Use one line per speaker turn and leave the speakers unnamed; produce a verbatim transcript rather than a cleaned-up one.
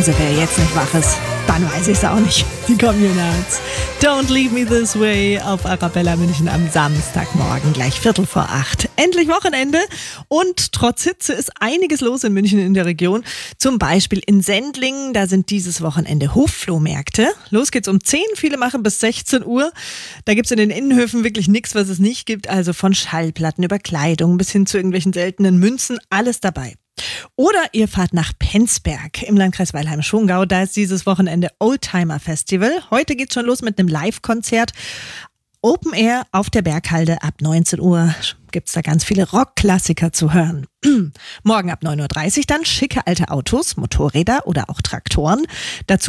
Also wer jetzt nicht wach ist, dann weiß ich es auch nicht. Die Communards. Don't Leave Me This Way auf Arabella München am Samstagmorgen, gleich Viertel vor acht. Endlich Wochenende und trotz Hitze ist einiges los in München in der Region. Zum Beispiel in Sendlingen, da sind dieses Wochenende Hofflohmärkte. Los geht's um zehn, viele machen bis sechzehn Uhr. Da gibt's in den Innenhöfen wirklich nichts, was es nicht gibt. Also von Schallplatten über Kleidung bis hin zu irgendwelchen seltenen Münzen, alles dabei. Oder ihr fahrt nach Penzberg im Landkreis Weilheim-Schongau. Da ist dieses Wochenende Oldtimer Festival. Heute geht's schon los mit einem Live-Konzert. Open Air auf der Berghalde ab neunzehn Uhr. Gibt's da ganz viele Rockklassiker zu hören. Morgen ab neun Uhr dreißig dann schicke alte Autos, Motorräder oder auch Traktoren. Dazu